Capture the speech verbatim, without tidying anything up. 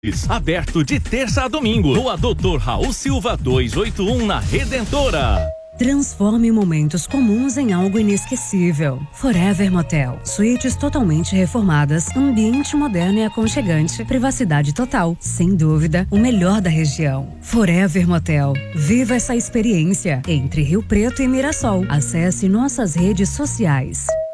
Aberto de terça a domingo. Rua doutor Raul Silva duzentos e oitenta e um, na Redentora. Transforme momentos comuns em algo inesquecível. Forever Motel. Suítes totalmente reformadas, ambiente moderno e aconchegante, privacidade total. Sem dúvida, o melhor da região. Forever Motel. Viva essa experiência entre Rio Preto e Mirassol. Acesse nossas redes sociais.